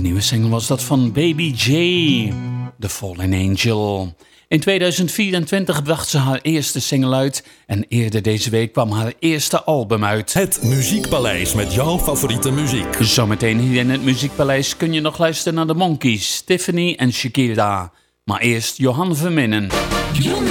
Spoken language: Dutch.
nieuwe single was dat van Baby J, The Fallen Angel. In 2024 bracht ze haar eerste single uit en eerder deze week kwam haar eerste album uit. Het Muziekpaleis met jouw favoriete muziek. Zometeen hier in het Muziekpaleis kun je nog luisteren naar de Monkees, Tiffany en Shakira. Maar eerst Johan Verminnen.